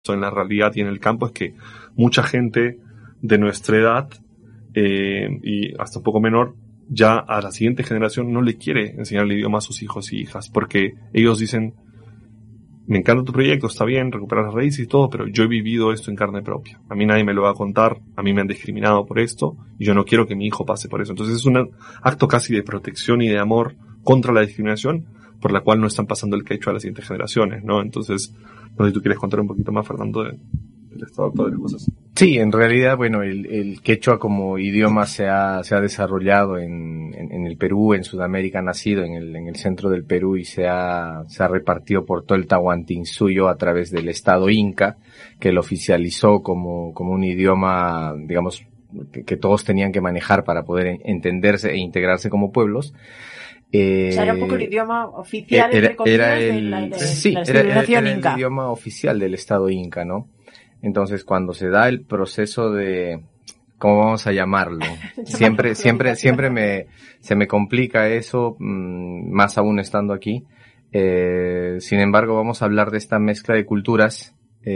en la realidad y en el campo es que mucha gente de nuestra edad y hasta un poco menor ya a la siguiente generación no le quiere enseñar el idioma a sus hijos y hijas porque ellos dicen, me encanta tu proyecto, está bien, recuperar las raíces y todo, pero yo he vivido esto en carne propia. A mí nadie me lo va a contar, a mí me han discriminado por esto y yo no quiero que mi hijo pase por eso. Entonces es un acto casi de protección y de amor contra la discriminación por la cual no están pasando el quechua a las siguientes generaciones, ¿no? Entonces, no sé si tú quieres contar un poquito más, Fernando, del estado actual de las cosas. Sí, en realidad, bueno, el quechua como idioma se ha desarrollado en el Perú, en Sudamérica ha nacido en el centro del Perú y se ha repartido por todo el Tahuantinsuyo a través del Estado Inca, que lo oficializó como un idioma, digamos, que todos tenían que manejar para poder entenderse e integrarse como pueblos. Era un poco el idioma oficial era el idioma oficial del Estado Inca, ¿no? Entonces, cuando se da el proceso de, ¿cómo vamos a llamarlo? Siempre se me complica eso, más aún estando aquí. Sin embargo, vamos a hablar de esta mezcla de culturas,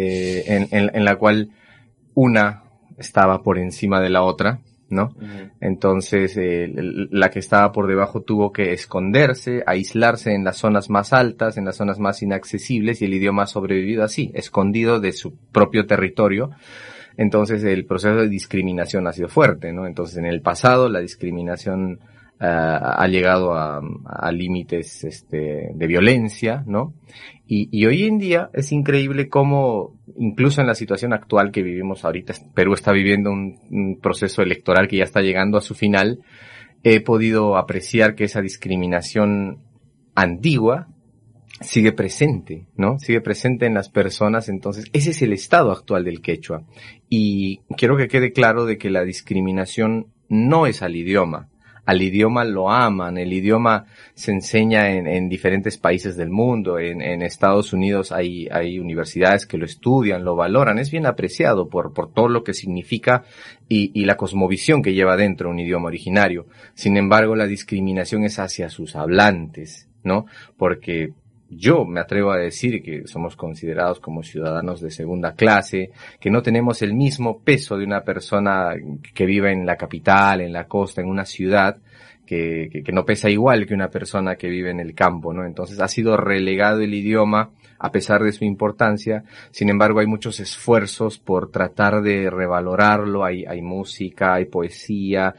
en la cual una estaba por encima de la otra, ¿no? Uh-huh. Entonces, la que estaba por debajo tuvo que esconderse, aislarse en las zonas más altas, en las zonas más inaccesibles, y el idioma ha sobrevivido así, escondido de su propio territorio. Entonces, el proceso de discriminación ha sido fuerte, ¿no? Entonces, en el pasado, la discriminación ha llegado a límites de violencia, ¿no? Y hoy en día es increíble cómo, incluso en la situación actual que vivimos ahorita, Perú está viviendo un proceso electoral que ya está llegando a su final, he podido apreciar que esa discriminación antigua sigue presente, ¿no? Sigue presente en las personas. Entonces, ese es el estado actual del quechua. Y quiero que quede claro de que la discriminación no es al idioma. Al idioma lo aman, el idioma se enseña en diferentes países del mundo, en Estados Unidos hay universidades que lo estudian, lo valoran, es bien apreciado por todo lo que significa y la cosmovisión que lleva dentro un idioma originario. Sin embargo, la discriminación es hacia sus hablantes, ¿no? Porque yo me atrevo a decir que somos considerados como ciudadanos de segunda clase, que no tenemos el mismo peso de una persona que vive en la capital, en la costa, en una ciudad, que no pesa igual que una persona que vive en el campo, ¿no? Entonces ha sido relegado el idioma a pesar de su importancia. Sin embargo, hay muchos esfuerzos por tratar de revalorarlo. Hay música, hay poesía.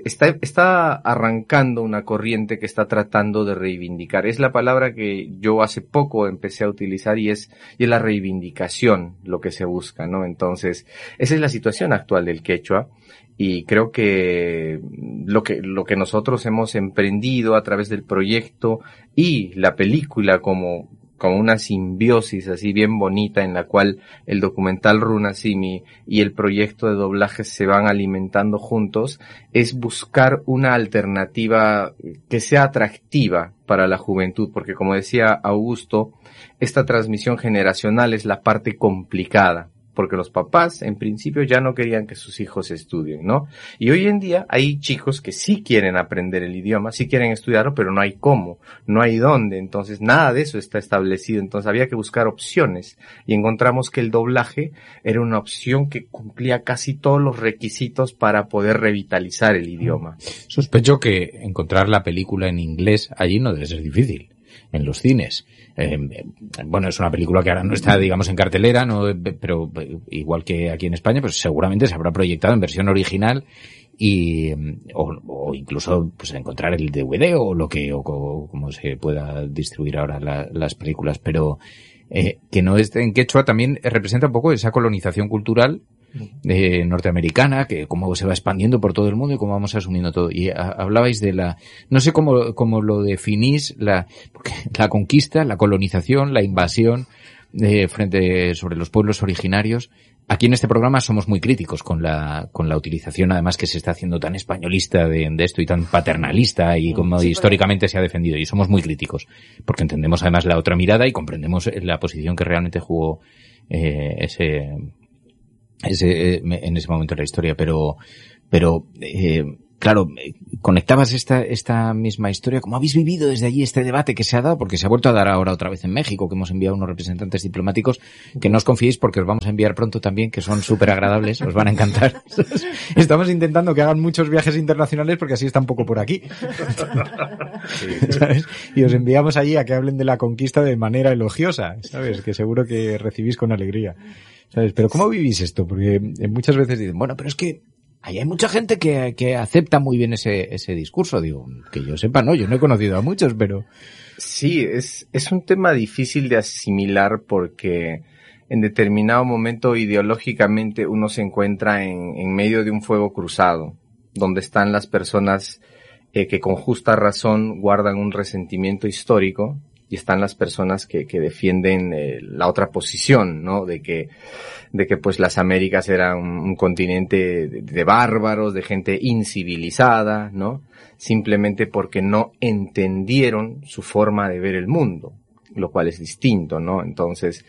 Está arrancando una corriente que está tratando de reivindicar. Es la palabra que yo hace poco empecé a utilizar y es la reivindicación lo que se busca, ¿no? Entonces, esa es la situación actual del quechua. Y creo que lo que nosotros hemos emprendido a través del proyecto y la película como una simbiosis así bien bonita en la cual el documental Runasimi y el proyecto de doblaje se van alimentando juntos, es buscar una alternativa que sea atractiva para la juventud, porque como decía Augusto, esta transmisión generacional es la parte complicada. Porque los papás, en principio, ya no querían que sus hijos estudien, ¿no? Y hoy en día hay chicos que sí quieren aprender el idioma, sí quieren estudiarlo, pero no hay cómo, no hay dónde. Entonces, nada de eso está establecido. Entonces, había que buscar opciones. Y encontramos que el doblaje era una opción que cumplía casi todos los requisitos para poder revitalizar el idioma. Sospecho que encontrar la película en inglés allí no debe ser difícil. En los cines. Bueno, es una película que ahora no está, digamos, en cartelera, no, pero igual que aquí en España, pues seguramente se habrá proyectado en versión original y o incluso pues encontrar el DVD o como se pueda distribuir ahora las películas, pero que no esté en quechua también representa un poco esa colonización cultural norteamericana, que cómo se va expandiendo por todo el mundo y cómo vamos asumiendo todo. Y hablabais de no sé cómo lo definís, porque la conquista, la colonización, la invasión sobre los pueblos originarios. Aquí en este programa somos muy críticos con la utilización, además, que se está haciendo tan españolista de esto y tan paternalista y como históricamente se ha defendido. Y somos muy críticos porque entendemos además la otra mirada y comprendemos la posición que realmente jugó en ese momento de la historia, pero claro, conectabas esta misma historia. ¿Cómo habéis vivido desde allí este debate que se ha dado? Porque se ha vuelto a dar ahora otra vez en México, que hemos enviado unos representantes diplomáticos, que no os confiéis porque os vamos a enviar pronto también, que son súper agradables, os van a encantar. Estamos intentando que hagan muchos viajes internacionales porque así están poco por aquí. ¿Sabes? Y os enviamos allí a que hablen de la conquista de manera elogiosa, ¿sabes? Que seguro que recibís con alegría, ¿sabes? Pero ¿cómo vivís esto? Porque muchas veces dicen, bueno, pero es que ahí hay mucha gente que acepta muy bien ese discurso. Digo, que yo sepa, no, yo no he conocido a muchos, pero... Sí, es un tema difícil de asimilar porque en determinado momento ideológicamente uno se encuentra en medio de un fuego cruzado, donde están las personas que con justa razón guardan un resentimiento histórico, y están las personas que defienden la otra posición, ¿no? De que pues las Américas eran un continente de bárbaros, de gente incivilizada, ¿no? Simplemente porque no entendieron su forma de ver el mundo, lo cual es distinto, ¿no? Entonces,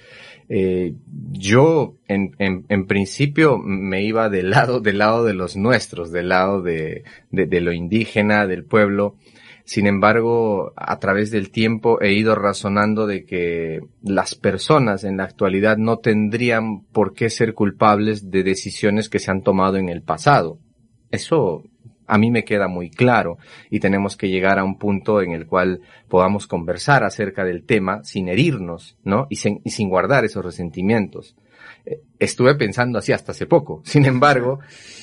yo en principio me iba del lado de los nuestros, del lado de lo indígena, del pueblo. Sin embargo, a través del tiempo he ido razonando de que las personas en la actualidad no tendrían por qué ser culpables de decisiones que se han tomado en el pasado. Eso a mí me queda muy claro y tenemos que llegar a un punto en el cual podamos conversar acerca del tema sin herirnos, ¿no? Y sin guardar esos resentimientos. Estuve pensando así hasta hace poco. Sin embargo,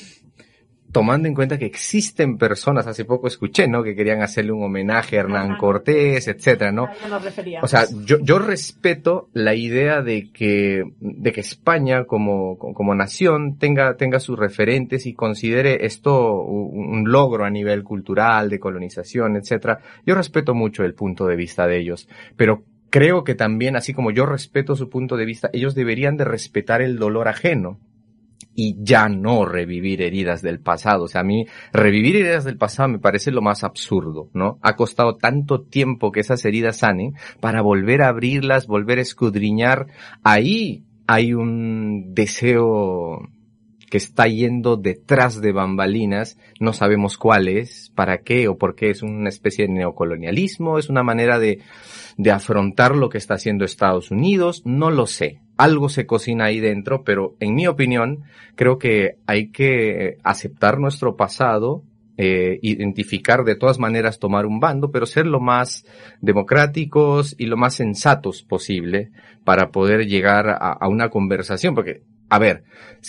tomando en cuenta que existen personas, hace poco escuché, ¿no? Que querían hacerle un homenaje a Hernán Cortés, etcétera, ¿no? O sea, yo respeto la idea de que España como nación tenga sus referentes y considere esto un logro a nivel cultural, de colonización, etcétera. Yo respeto mucho el punto de vista de ellos, pero creo que también, así como yo respeto su punto de vista, ellos deberían de respetar el dolor ajeno. Y ya no revivir heridas del pasado. O sea, a mí revivir heridas del pasado me parece lo más absurdo, ¿no? Ha costado tanto tiempo que esas heridas sanen para volver a abrirlas, volver a escudriñar. Ahí hay un deseo que está yendo detrás de bambalinas, no sabemos cuál es, para qué o por qué. Es una especie de neocolonialismo, es una manera de afrontar lo que está haciendo Estados Unidos, no lo sé. Algo se cocina ahí dentro, pero en mi opinión creo que hay que aceptar nuestro pasado, identificar, de todas maneras tomar un bando, pero ser lo más democráticos y lo más sensatos posible para poder llegar a una conversación, porque a ver,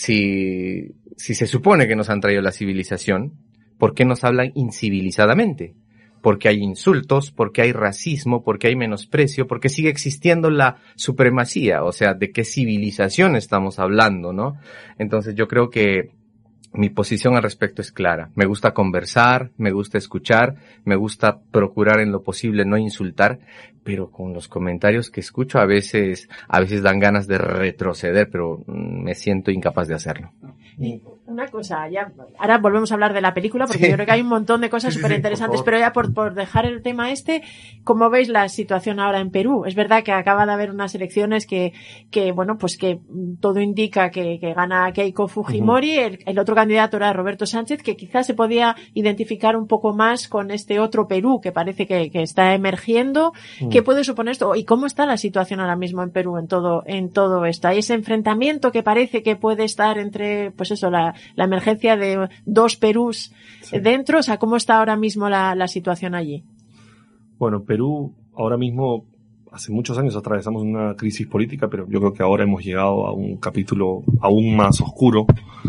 si se supone que nos han traído la civilización, ¿por qué nos hablan incivilizadamente? Porque hay insultos, porque hay racismo, porque hay menosprecio, porque sigue existiendo la supremacía. O sea, ¿de qué civilización estamos hablando, no? Entonces yo creo que mi posición al respecto es clara. Me gusta conversar, me gusta escuchar, me gusta procurar en lo posible no insultar, pero con los comentarios que escucho a veces dan ganas de retroceder, pero me siento incapaz de hacerlo. Una cosa, ya, ahora volvemos a hablar de la película, porque yo creo que hay un montón de cosas súper interesantes, pero ya por dejar el tema ¿cómo veis la situación ahora en Perú? Es verdad que acaba de haber unas elecciones que bueno, pues que todo indica que gana Keiko Fujimori, el otro candidato era Roberto Sánchez, que quizás se podía identificar un poco más con este otro Perú que parece que está emergiendo. ¿Qué puede suponer esto? ¿Y cómo está la situación ahora mismo en Perú en todo esto? ¿Hay ese enfrentamiento que parece que puede estar entre, pues eso, la emergencia de dos Perús dentro? O sea, ¿cómo está ahora mismo la situación allí? Bueno, Perú ahora mismo, hace muchos años atravesamos una crisis política, pero yo creo que ahora hemos llegado a un capítulo aún más oscuro.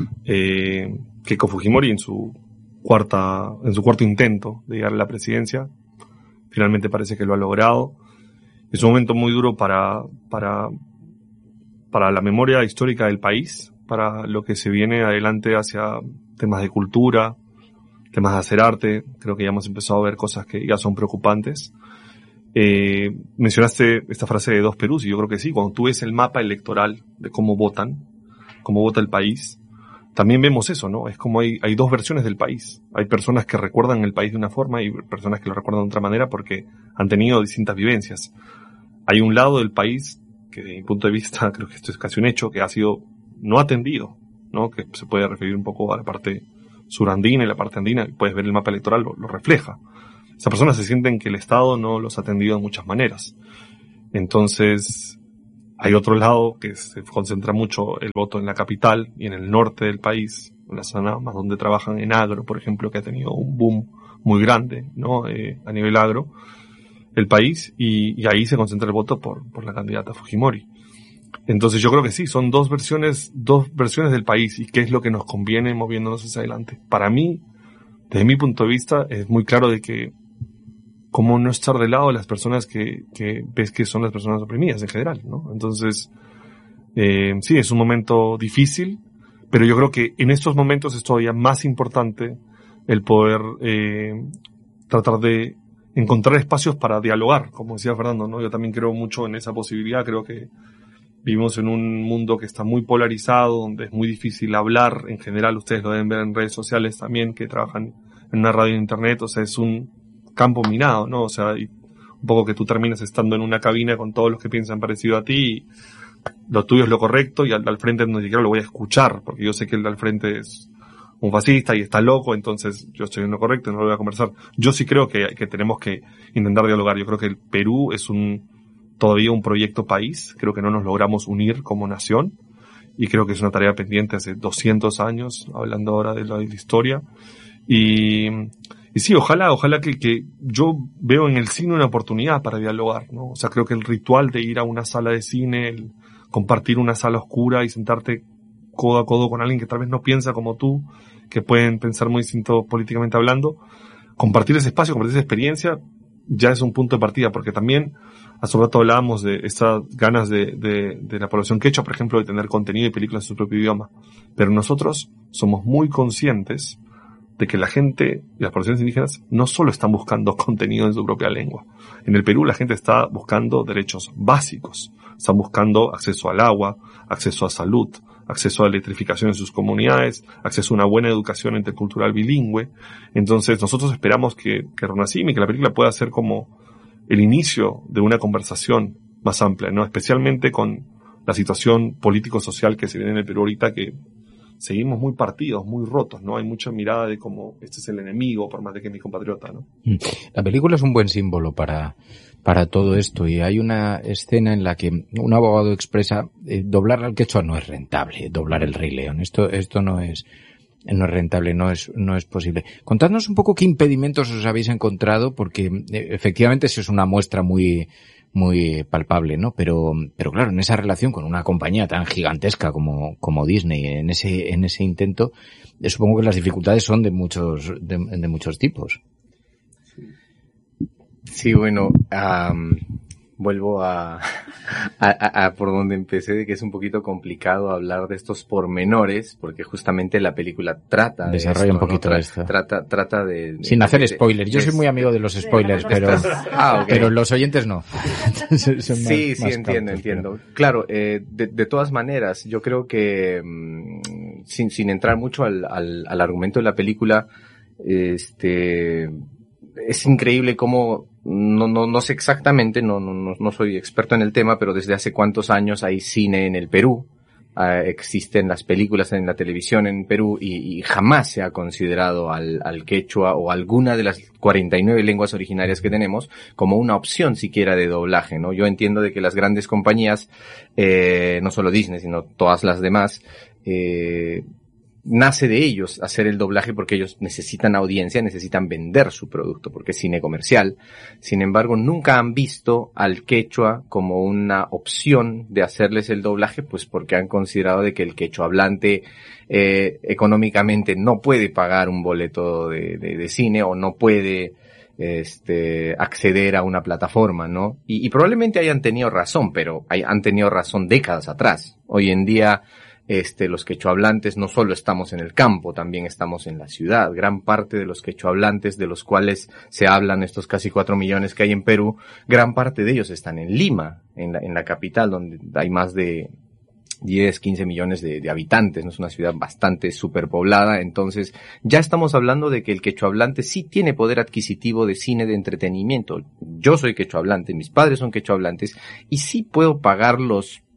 Keiko Fujimori en su cuarto intento de llegar a la presidencia, finalmente parece que lo ha logrado. Es un momento muy duro para la memoria histórica del país, para lo que se viene adelante hacia temas de cultura, temas de hacer arte. Creo que ya hemos empezado a ver cosas que ya son preocupantes. Mencionaste esta frase de dos Perús, y yo creo que sí, cuando tú ves el mapa electoral de cómo vota el país, también vemos eso, ¿no? Es como hay dos versiones del país. Hay personas que recuerdan el país de una forma y personas que lo recuerdan de otra manera porque han tenido distintas vivencias. Hay un lado del país que, desde mi punto de vista, creo que esto es casi un hecho, que ha sido no atendido, ¿no? Que se puede referir un poco a la parte surandina y la parte andina, puedes ver el mapa electoral, lo refleja. Esas personas se sienten que el Estado no los ha atendido de muchas maneras. Entonces, hay otro lado que se concentra mucho el voto en la capital y en el norte del país, en la zona más donde trabajan en agro, por ejemplo, que ha tenido un boom muy grande, ¿no? A nivel agro, el país, y ahí se concentra el voto por la candidata Fujimori. Entonces yo creo que sí, son dos versiones del país, y qué es lo que nos conviene moviéndonos hacia adelante. Para mí, desde mi punto de vista, es muy claro de que cómo no estar del lado de las personas que ves que son las personas oprimidas en general, ¿no? Entonces, sí, es un momento difícil, pero yo creo que en estos momentos es todavía más importante el poder tratar de encontrar espacios para dialogar, como decía Fernando, ¿no? Yo también creo mucho en esa posibilidad. Creo que vivimos en un mundo que está muy polarizado, donde es muy difícil hablar. En general, ustedes lo deben ver en redes sociales también, que trabajan en una radio en internet. O sea, es un campo minado, ¿no? O sea, y un poco que tú terminas estando en una cabina con todos los que piensan parecido a ti, y lo tuyo es lo correcto, y al frente no siquiera lo voy a escuchar, porque yo sé que el de al frente es un fascista y está loco, entonces yo estoy en lo correcto y no lo voy a conversar. Yo sí creo que tenemos que intentar dialogar. Yo creo que el Perú es todavía un proyecto país. Creo que no nos logramos unir como nación, y creo que es una tarea pendiente hace 200 años, hablando ahora de la historia. Y sí, ojalá que yo veo en el cine una oportunidad para dialogar, ¿no? O sea, creo que el ritual de ir a una sala de cine, el compartir una sala oscura y sentarte codo a codo con alguien que tal vez no piensa como tú, que pueden pensar muy distinto políticamente hablando, compartir ese espacio, compartir esa experiencia, ya es un punto de partida, porque también hace un rato hablábamos de estas ganas de la población quechua, por ejemplo, de tener contenido y películas en su propio idioma. Pero nosotros somos muy conscientes de que la gente y las poblaciones indígenas no solo están buscando contenido en su propia lengua. En el Perú la gente está buscando derechos básicos. Están buscando acceso al agua, acceso a salud, acceso a electrificación en sus comunidades, acceso a una buena educación intercultural bilingüe. Entonces nosotros esperamos que Ronacim y que la película pueda ser como el inicio de una conversación más amplia, ¿no? Especialmente con la situación político-social que se viene en el Perú ahorita, que seguimos muy partidos, muy rotos, ¿no? Hay mucha mirada de como este es el enemigo, por más de que es mi compatriota, ¿no? La película es un buen símbolo para todo esto, y hay una escena en la que un abogado expresa doblar al quechua no es rentable, doblar el Rey León. Esto no es rentable, no es posible. Contadnos un poco qué impedimentos os habéis encontrado, porque efectivamente eso es una muestra muy palpable, ¿no? Pero claro, en esa relación con una compañía tan gigantesca como Disney, en ese intento, supongo que las dificultades son de muchos tipos. Sí, bueno, vuelvo a por donde empecé, de que es un poquito complicado hablar de estos pormenores, porque justamente la película trata de desarrolla esto, un poquito, ¿no? esto. Trata de sin hacer spoilers. Yo soy muy amigo de los spoilers, pero okay. Pero los oyentes no. Sí, entiendo. Claro, de todas maneras, yo creo que sin entrar mucho al argumento de la película, es increíble cómo no sé exactamente, no soy experto en el tema, pero desde hace cuántos años hay cine en el Perú. Existen las películas en la televisión en Perú, y jamás se ha considerado al quechua o alguna de las 49 lenguas originarias que tenemos como una opción siquiera de doblaje, ¿no? Yo entiendo de que las grandes compañías, no solo Disney, sino todas las demás, nace de ellos hacer el doblaje, porque ellos necesitan audiencia, necesitan vender su producto, porque es cine comercial. Sin embargo, nunca han visto al quechua como una opción de hacerles el doblaje, pues porque han considerado de que el quechua hablante económicamente no puede pagar un boleto de cine, o no puede acceder a una plataforma, ¿no? Y probablemente hayan tenido razón, pero han tenido razón décadas atrás. Hoy en día los quechohablantes no solo estamos en el campo, también estamos en la ciudad. Gran parte de los quechohablantes, de los cuales se hablan estos casi 4 millones que hay en Perú, gran parte de ellos están en Lima, en la capital, donde hay más de 10, 15 millones de habitantes, ¿no? Es una ciudad bastante superpoblada. Entonces ya estamos hablando de que el quechohablante sí tiene poder adquisitivo de cine, de entretenimiento. Yo soy quechohablante, mis padres son quechohablantes, y sí puedo pagar los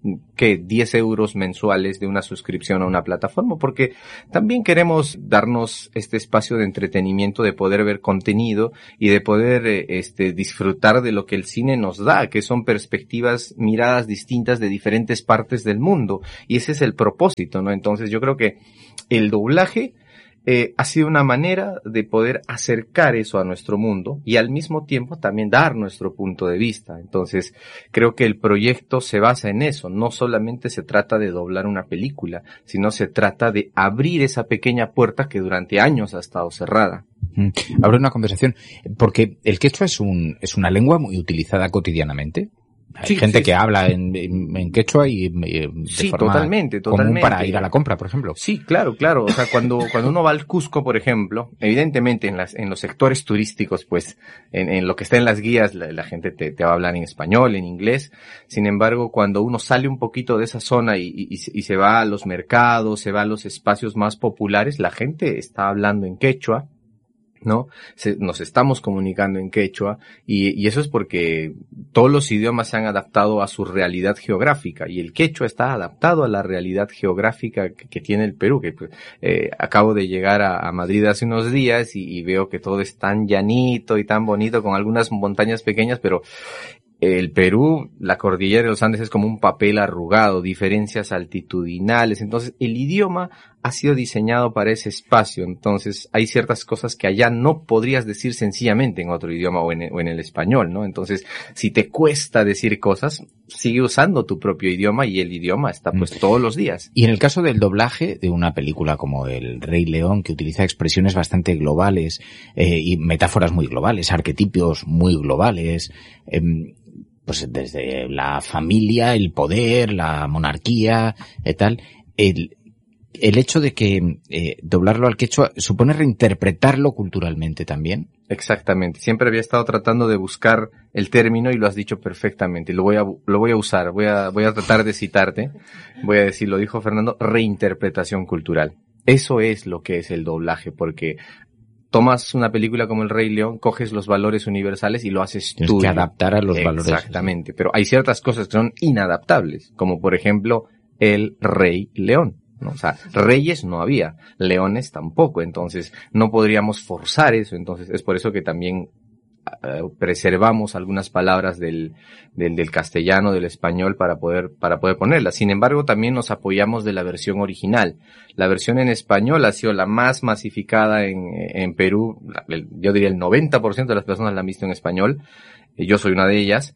¿qué? 10 euros mensuales de una suscripción a una plataforma, porque también queremos darnos este espacio de entretenimiento, de poder ver contenido y de poder disfrutar de lo que el cine nos da, que son perspectivas, miradas distintas de diferentes partes del mundo, y ese es el propósito, ¿no? Entonces yo creo que el doblaje ha sido una manera de poder acercar eso a nuestro mundo y al mismo tiempo también dar nuestro punto de vista. Entonces, creo que el proyecto se basa en eso. No solamente se trata de doblar una película, sino se trata de abrir esa pequeña puerta que durante años ha estado cerrada. Abre una conversación, porque el quechua es una lengua muy utilizada cotidianamente. Hay gente que habla en quechua y de forma totalmente. común para ir a la compra, por ejemplo. Sí, claro. O sea, cuando uno va al Cusco, por ejemplo, evidentemente en los sectores turísticos, pues, en lo que está en las guías, la gente te va a hablar en español, en inglés. Sin embargo, cuando uno sale un poquito de esa zona y se va a los mercados, se va a los espacios más populares, la gente está hablando en quechua, ¿no? Nos estamos comunicando en quechua y eso es porque todos los idiomas se han adaptado a su realidad geográfica y el quechua está adaptado a la realidad geográfica que tiene el Perú, que acabo de llegar a Madrid hace unos días y veo que todo es tan llanito y tan bonito con algunas montañas pequeñas, pero el Perú, la cordillera de los Andes es como un papel arrugado, diferencias altitudinales, entonces el idioma ha sido diseñado para ese espacio, entonces hay ciertas cosas que allá no podrías decir sencillamente en otro idioma o en el español, ¿no? Entonces, si te cuesta decir cosas, sigue usando tu propio idioma y el idioma está pues todos los días. Y en el caso del doblaje de una película como El Rey León, que utiliza expresiones bastante globales y metáforas muy globales, arquetipos muy globales, pues desde la familia, el poder, la monarquía, tal, el hecho de que doblarlo al quechua supone reinterpretarlo culturalmente también. Exactamente. Siempre había estado tratando de buscar el término y lo has dicho perfectamente. Lo voy a usar. Voy a tratar de citarte. Voy a decir, lo dijo Fernando, reinterpretación cultural. Eso es lo que es el doblaje, porque tomas una película como El Rey León, coges los valores universales y lo haces tuyo. Tienes que adaptar a los valores. Exactamente. Pero hay ciertas cosas que son inadaptables, como por ejemplo El Rey León, ¿no? O sea, reyes no había, leones tampoco, entonces no podríamos forzar eso, entonces es por eso que también preservamos algunas palabras del castellano, del español para poder ponerlas. Sin embargo, también nos apoyamos de la versión original. La versión en español ha sido la más masificada en Perú. Yo diría el 90% de las personas la han visto en español. Yo soy una de ellas.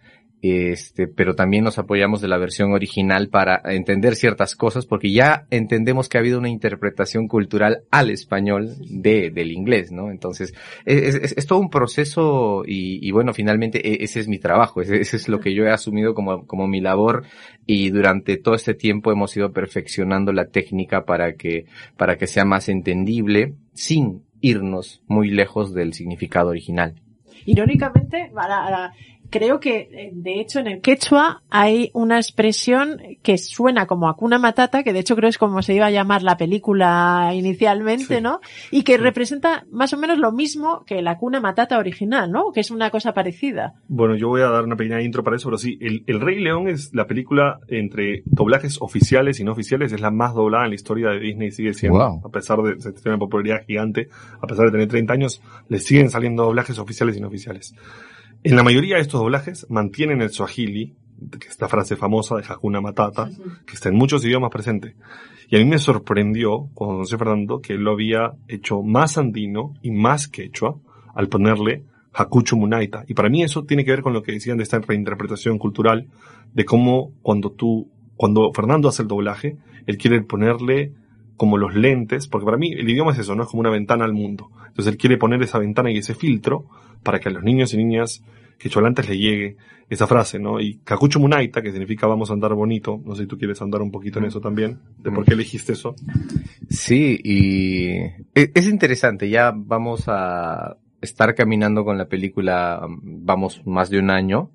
Pero también nos apoyamos de la versión original para entender ciertas cosas, porque ya entendemos que ha habido una interpretación cultural al español del inglés, ¿no? Entonces, es todo un proceso y bueno, finalmente ese es mi trabajo, ese es lo que yo he asumido como mi labor, y durante todo este tiempo hemos ido perfeccionando la técnica para que sea más entendible sin irnos muy lejos del significado original. Irónicamente, creo que, de hecho, en el quechua hay una expresión que suena como Hakuna Matata, que de hecho creo es como se iba a llamar la película inicialmente, sí, ¿no? Y que representa más o menos lo mismo que la Hakuna Matata original, ¿no? Que es una cosa parecida. Bueno, yo voy a dar una pequeña intro para eso, pero sí, El Rey León es la película entre doblajes oficiales y no oficiales, es la más doblada en la historia de Disney, sigue siendo, wow. A pesar de tener una popularidad gigante, a pesar de tener 30 años, le siguen saliendo doblajes oficiales y no oficiales. En la mayoría de estos doblajes mantienen el Swahili, que es la frase famosa de Hakuna Matata, que está en muchos idiomas presente. Y a mí me sorprendió, cuando conocí a Fernando, que él lo había hecho más andino y más quechua al ponerle Hakuchu Munaita. Y para mí eso tiene que ver con lo que decían de esta reinterpretación cultural, de cómo cuando Fernando hace el doblaje, él quiere ponerle como los lentes, porque para mí el idioma es eso, ¿no? Es como una ventana al mundo. Entonces él quiere poner esa ventana y ese filtro para que a los niños y niñas quechualantes le llegue esa frase, ¿no? Y Kakuchu Munaita, que significa vamos a andar bonito, no sé si tú quieres andar un poquito en eso también, de por qué elegiste eso. Sí, y es interesante, ya vamos a estar caminando con la película, vamos más de un año.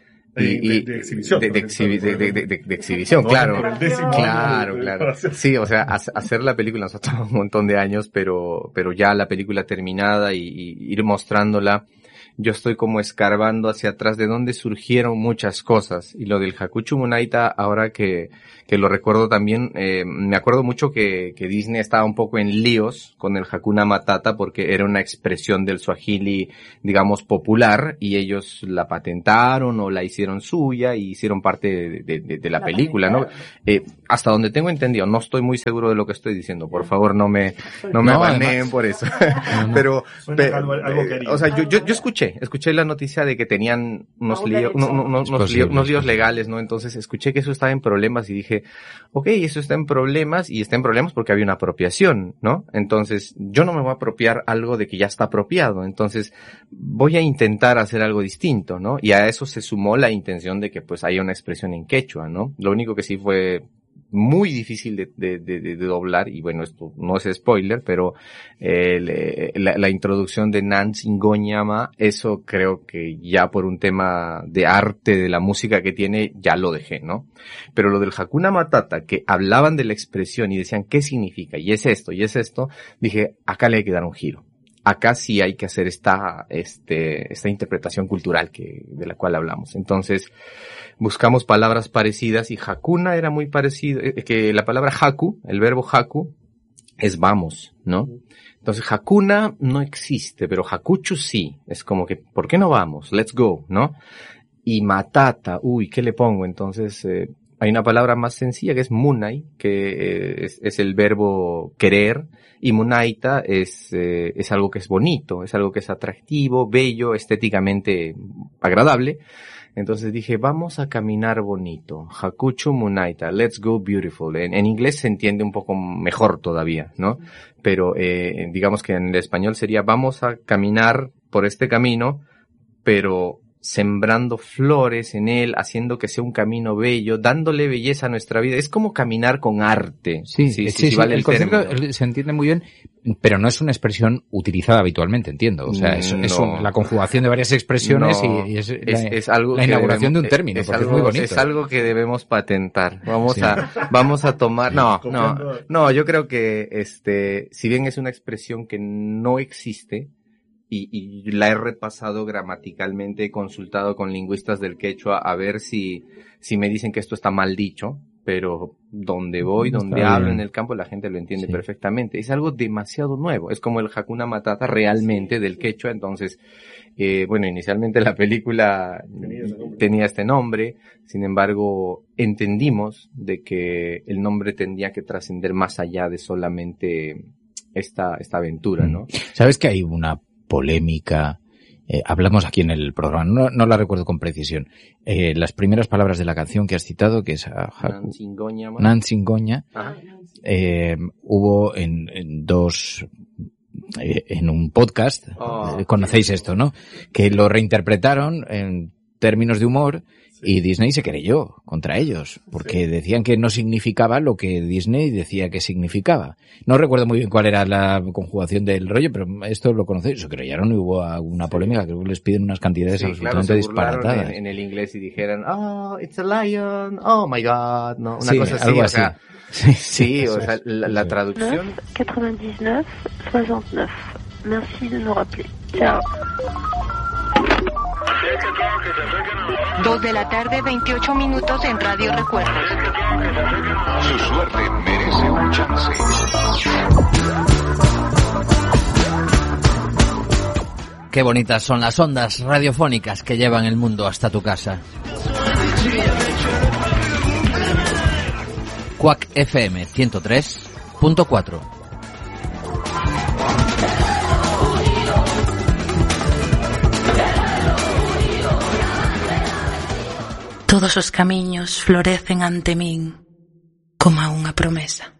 De exhibición. De exhibición, claro. Claro. Sí, o sea, hacer la película nos ha tomado un montón de años, pero ya la película terminada y ir mostrándola, yo estoy como escarbando hacia atrás de dónde surgieron muchas cosas. Y lo del Hakuchu Munaita, ahora que lo recuerdo también, me acuerdo mucho que Disney estaba un poco en líos con el Hakuna Matata porque era una expresión del Swahili, digamos, popular, y ellos la patentaron o la hicieron suya y hicieron parte de la película, ¿no? Hasta donde tengo entendido, no estoy muy seguro de lo que estoy diciendo, por favor no me baneen por eso. Pero, o sea, yo escuché la noticia de que tenían unos líos legales, ¿no? Entonces escuché que eso estaba en problemas y dije, okay, eso está en problemas, y está en problemas porque había una apropiación, ¿no? Entonces, yo no me voy a apropiar algo de que ya está apropiado, entonces voy a intentar hacer algo distinto, ¿no? Y a eso se sumó la intención de que pues haya una expresión en quechua, ¿no? Lo único que sí fue muy difícil de doblar, y bueno, esto no es spoiler, pero la introducción de Nansingoñama, eso creo que ya por un tema de arte de la música que tiene, ya lo dejé, ¿no? Pero lo del Hakuna Matata, que hablaban de la expresión y decían qué significa, y es esto, dije, acá le hay que dar un giro. Acá sí hay que hacer esta interpretación cultural de la cual hablamos. Entonces, buscamos palabras parecidas, y Hakuna era muy parecido, que la palabra haku, el verbo haku, es vamos, ¿no? Entonces, Hakuna no existe, pero Hakuchu sí. Es como que, ¿por qué no vamos? Let's go, ¿no? Y Matata, ¿qué le pongo? Entonces, hay una palabra más sencilla que es Munai, que es el verbo querer, y Munaita es algo que es bonito, es algo que es atractivo, bello, estéticamente agradable. Entonces dije, vamos a caminar bonito. Hakuchu Munaita, let's go beautiful. En inglés se entiende un poco mejor todavía, ¿no? Pero digamos que en el español sería, vamos a caminar por este camino, pero sembrando flores en él, haciendo que sea un camino bello, dándole belleza a nuestra vida. Es como caminar con arte. Sí, vale el concepto se entiende muy bien, pero no es una expresión utilizada habitualmente, entiendo. O sea, es la conjugación de varias expresiones, y es algo, la inauguración de un término, porque es muy bonito. Es algo que debemos patentar. Vamos a tomar, no, yo creo que si bien es una expresión que no existe, y la he repasado gramaticalmente, he consultado con lingüistas del quechua a ver si me dicen que esto está mal dicho, pero donde hablo en el campo, la gente lo entiende perfectamente. Es algo demasiado nuevo, es como el Hakuna Matata realmente del quechua. Entonces, inicialmente la película tenía este nombre, sin embargo, entendimos de que el nombre tendría que trascender más allá de solamente esta aventura, ¿no? ¿Sabes que hay una polémica? Hablamos aquí en el programa, no la recuerdo con precisión. Las primeras palabras de la canción que has citado, que es Nansingoña, hubo en un podcast, conocéis esto, ¿no? Que lo reinterpretaron en términos de humor, y Disney se querelló contra ellos, porque decían que no significaba lo que Disney decía que significaba. No recuerdo muy bien cuál era la conjugación del rollo, pero esto lo conocéis. Se querellaron y hubo alguna polémica. Creo que les piden unas cantidades absolutamente disparatadas. En el inglés y dijeran, it's a lion, oh my god, no, una cosa así, o sea, o sea, la traducción. 99, 69. Merci de nous rappeler. Chao. 2 de la tarde, 28 minutos en Radio Recuerdos. Su suerte merece un chance. Qué bonitas son las ondas radiofónicas que llevan el mundo hasta tu casa. Quack FM 103.4. Todos os camiños florecen ante min como a unha promesa.